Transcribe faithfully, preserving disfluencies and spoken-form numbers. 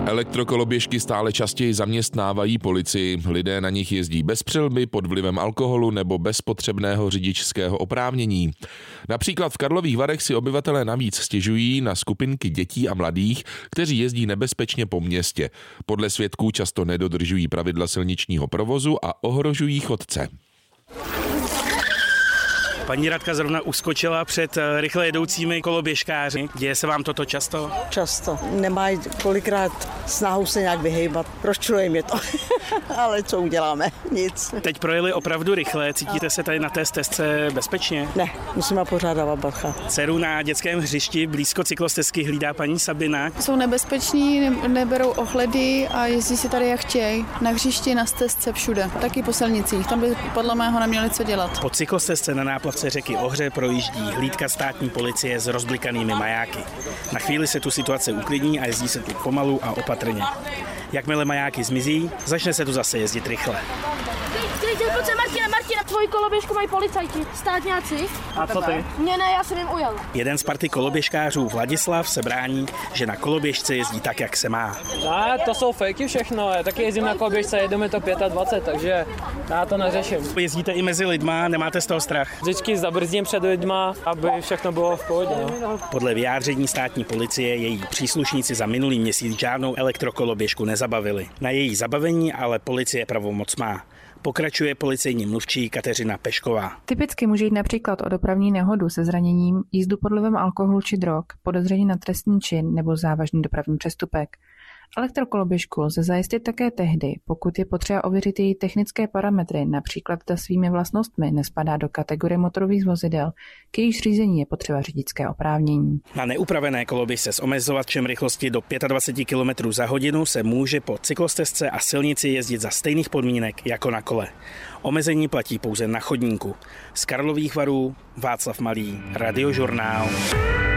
Elektrokoloběžky stále častěji zaměstnávají policii. Lidé na nich jezdí bez přilby, pod vlivem alkoholu nebo bez potřebného řidičského oprávnění. Například v Karlových Varech si obyvatelé navíc stěžují na skupinky dětí a mladých, kteří jezdí nebezpečně po městě. Podle svědků často nedodržují pravidla silničního provozu a ohrožují chodce. Paní Radka zrovna uskočila před rychle jedoucími koloběžkáři. Děje se vám toto často? Často. Nemají kolikrát snahu se nějak vyhejbat. Proščuje mě to. Ale co uděláme? Nic. Teď projeli opravdu rychle. Cítíte se tady na té stezce bezpečně? Ne, musíme pořád dávat bacha. Dceru na dětském hřišti blízko cyklostezky hlídá paní Sabina. Jsou nebezpeční, neberou ohledy a jezdí si tady jak chtějí. Na hřišti, na stezce, všude. Taky po silnicích. Tam by podle mého neměli co dělat. Po cyklostezce na náplavce řeky Ohře projíždí hlídka státní policie s rozblikanými majáky. Na chvíli se tu situace uklidní a jezdí se tu pomalu a opatrně. Jakmile majáky zmizí, začne se tu zase jezdit rychle. Martina, Martina, tvoji koloběžku mají policajti, státňáci. A co ty? Mně ne, já jsem jim ujel. Jeden z party koloběžkářů, Vladislav, se brání, že na koloběžce jezdí tak, jak se má. A to jsou fejky všechno, já taky jezdím na koloběžce, jedeme to dvacet pět, takže já to neřeším. Jezdíte i mezi lidma, nemáte z toho strach? Vždycky zabrzdím před lidma, aby všechno bylo v pohodě. No. Podle vyjádření státní policie její příslušníci za minulý měsíc žádnou elektrokoloběžku nezabavili. Na její zabavení ale policie pravomoc má. Pokračuje policejní mluvčí Kateřina Pešková. Typicky může jít například o dopravní nehodu se zraněním, jízdu pod vlivem alkoholu či drog, podezření na trestný čin nebo závažný dopravní přestupek. Elektrokoloběžku lze zajistit také tehdy, pokud je potřeba ověřit její technické parametry, například zda svými vlastnostmi nespadá do kategorie motorových vozidel, k jejíž řízení je potřeba řidičské oprávnění. Na neupravené koloběžce s omezovačem rychlosti do dvacet pět kilometrů za hodinu se může po cyklostezce a silnici jezdit za stejných podmínek jako na kole. Omezení platí pouze na chodníku. Z Karlových Varů Václav Malý, Radiožurnál.